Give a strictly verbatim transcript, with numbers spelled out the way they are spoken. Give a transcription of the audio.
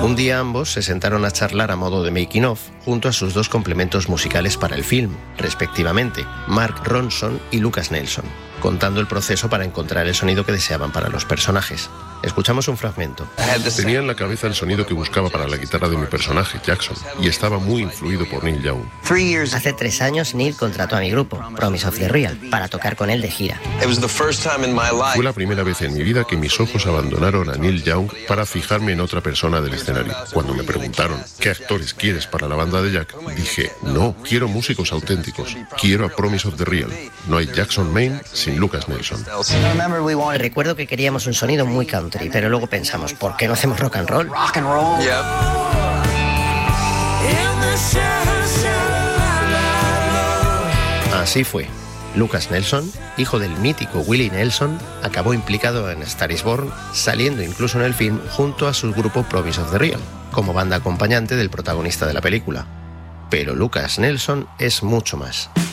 Un día ambos se sentaron a charlar a modo de making of junto a sus dos complementos musicales para el film, respectivamente, Mark Ronson y Lucas Nelson, contando el proceso para encontrar el sonido que deseaban para los personajes. Escuchamos un fragmento. Tenía en la cabeza el sonido que buscaba para la guitarra de mi personaje, Jackson, y estaba muy influido por Neil Young. Hace tres años Neil contrató a mi grupo, Promise of the Real, para tocar con él de gira. Fue la primera vez en mi vida que mis ojos abandonaron a Neil Young para fijarme en otra persona del escenario. Cuando me preguntaron ¿qué actores quieres para la banda de Jack?, dije, no, quiero músicos auténticos, quiero a Promise of the Real. No hay Jackson Maine sin Lucas Nelson. Recuerdo que queríamos un sonido muy country, pero luego pensamos, ¿por qué no hacemos rock and roll? Rock and roll. Yep. Así fue. Lucas Nelson, hijo del mítico Willie Nelson, acabó implicado en Star is Born, saliendo incluso en el film junto a su grupo Promise of the Real, como banda acompañante del protagonista de la película. Pero Lucas Nelson es mucho más.